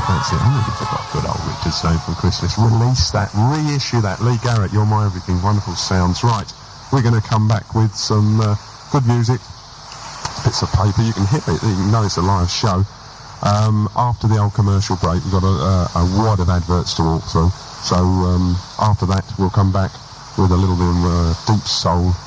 That's it. I nearly forgot good old Richard Stone from Christmas. Release that, reissue that. Lee Garrett, You're My Everything. Wonderful sounds. Right, we're going to come back with some good music. Bits of paper. You can hit it. You can know it's a live show. After the old commercial break, we've got a wad of adverts to walk through. So after that, we'll come back with a little bit of deep soul